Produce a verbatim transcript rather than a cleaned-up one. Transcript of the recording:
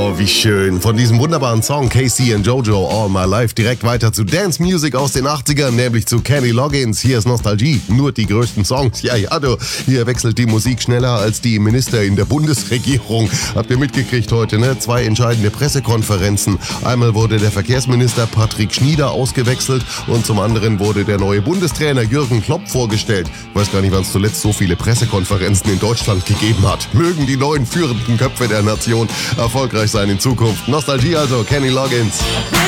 Oh, wie schön. Von diesem wunderbaren Song K C and Jojo All My Life direkt weiter zu Dance Music aus den achtzigern, nämlich zu Kenny Loggins. Hier ist Nostalgie, nur die größten Songs. Ja, ja, du, hier wechselt die Musik schneller als die Minister in der Bundesregierung. Habt ihr mitgekriegt heute, ne? Zwei entscheidende Pressekonferenzen. Einmal wurde der Verkehrsminister Patrick Schnieder ausgewechselt und zum anderen wurde der neue Bundestrainer Jürgen Klopp vorgestellt. Ich weiß gar nicht, wann es zuletzt so viele Pressekonferenzen in Deutschland gegeben hat. Mögen die neuen führenden Köpfe der Nation erfolgreich sein in Zukunft. Nostalgie also, Kenny Loggins.